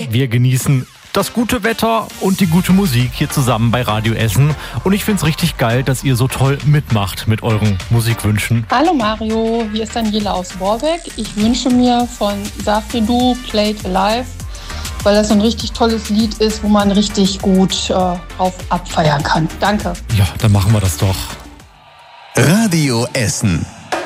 Wir genießen das gute Wetter und die gute Musik hier zusammen bei Radio Essen. Und ich finde es richtig geil, dass ihr so toll mitmacht mit euren Musikwünschen. Hallo Mario, hier ist Daniela aus Borbeck. Ich wünsche mir von Safri Duo Played Alive, weil das so ein richtig tolles Lied ist, wo man richtig gut drauf abfeiern kann. Danke. Ja, dann machen wir das doch. Radio Essen.